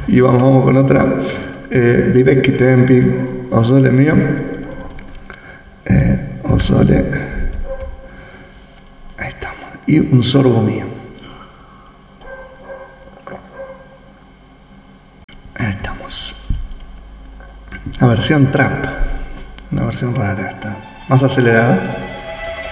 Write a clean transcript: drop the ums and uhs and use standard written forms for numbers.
Y vamos con otra. Dei vecchi tempi, o sole mio, o sole, ahí estamos, y un sorbo mío. Ahí estamos. La versión trap, una versión rara esta, más acelerada.